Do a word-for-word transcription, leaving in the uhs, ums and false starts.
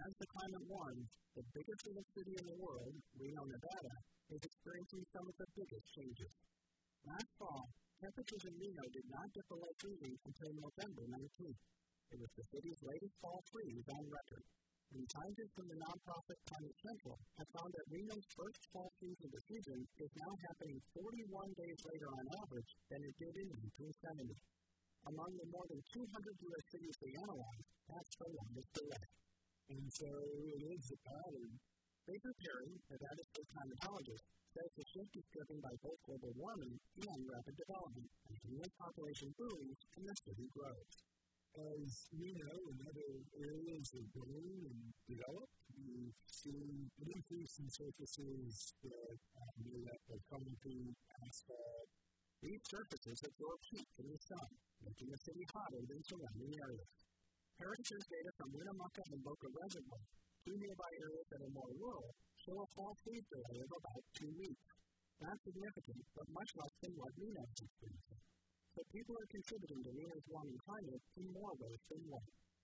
As the climate warms, the biggest little city in the world, Reno, Nevada, is experiencing some of the biggest changes. Last fall, temperatures in Reno did not dip below freezing until November nineteenth. It was the city's latest fall freeze on record. And scientists from the nonprofit Climate Central have found that Reno's first fall freeze of the season is now happening forty-one days later on average than it did in nineteen seventy. Among the more than two hundred U S cities they analyzed, that's the longest delay. And so it is a pattern. Baker Perry, Nevada state climatologist, says the shift is driven by both global warming and rapid development, as human population booms and the city grows. As you know, in other areas of grown and developed, we've seen an increase in surfaces that uh, made up of concrete, asphalt. These surfaces absorb heat from the sun, making the city hotter than surrounding areas. Perry shares data from Winnemucca and Boca Reservoir, two nearby areas that are more rural, show a fall freeze delay of about two weeks. Not significant, but much less than what Reno is experiencing. But people are contributing to Reno's warming climate in more ways than one.